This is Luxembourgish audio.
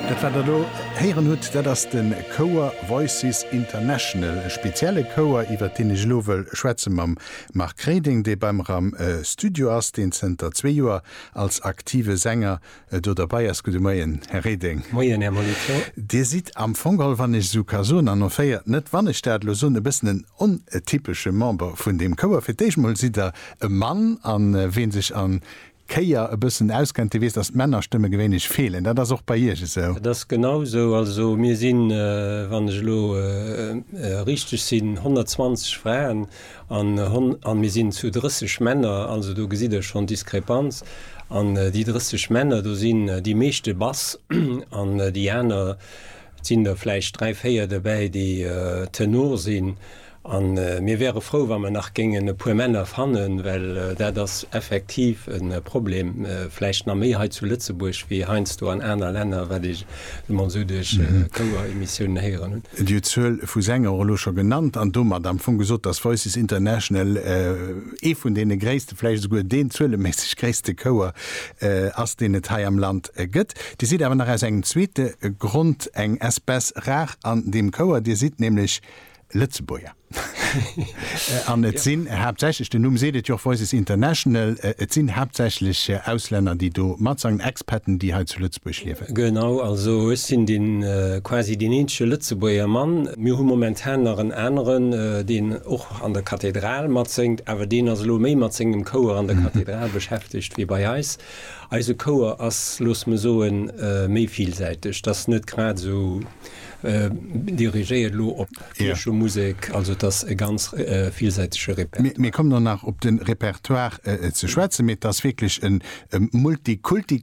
Dat war do heieren hut, dat ass den Choir Voices International, e spezielle Choir iwwer den ich lowel Schweze mam Mark Reding, déi beim Ram Studio ass den Center 2 Joer als aktive Sänger do dabei ass Gude Moien, Herr Reding. Moien, Herr Monitor. Di sieht am Fongal wann ich so Kason an noéiert net wannnestädlo so e bisssen en untypsche Member vun dem Choir. Fir déich mal si e Mann an wen sich an Keier e bëssen auskennt, wees dat Männerstimme gewéinnig fehlen. Dat auch bei ihr so. Das genauso, also mir sinn wann lo richtig sinn 120 Frauen an mir sinn zu 30 Männer, also du gesiede schon Diskrepanz an die 30 Männer, du sinn die meeschte Bass an die Äner sinn der Fleisch 3-4 dabei, die Tenor sinn. An mir wäre froh, wann man nach gingen pu Männer fannen, weil der das effektiv ein Problem vielleicht nach Mehrheit zu Lützeburg wie heinst du an einer Länder, weil ich man südisch Emissionen heieren. Die vu Sänger schon genannt an dummer am vu gesot, das Voices International vun den gräste Fleisch den zumäßig gräste Choir ass den Teil am Land gëtt. Die sieht aber nach als eng zweite Grund eng SBS rar an dem Choir, die sieht nämlich Lützeburger. An et sinn hauptsächlich den sedet jo Voices International et sinn hauptsächlich Ausländer, die do Matzang Experten, die halt zu Lützeburg liefen. Genau, also es sind den quasi den ensche Lützeburger Mann. Mir hun momentan noch einen anderen, den auch an der Kathedral matzingt, aber den as lo méi matzing im Choir an der Kathedral beschäftigt wie bei Eis. Also Choir as los me so méi vielseitig. Das net grad so dirigiert lo op Musik, also das e ganz vielseitige Repertoire. Wir kommen danach op den Repertoire zu schwätzen, mit das wirklich ein Multikulti